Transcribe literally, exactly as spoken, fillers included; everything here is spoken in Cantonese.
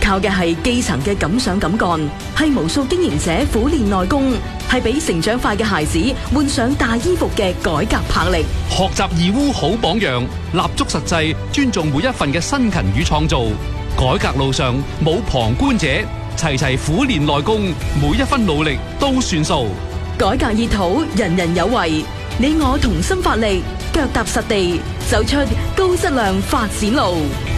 靠嘅係基層嘅敢想敢幹，係無數經營者苦練內功，係俾成長快嘅孩子換上大衣服嘅改革魄力。 學習義烏好榜樣，立足實際，尊重每一份嘅辛勤與創造。改革路上冇旁觀者，齊齊苦練內功，每一分努力都算數。 改革熱土，人人有為，你我同心發力，腳踏實地，走出高質量發展路。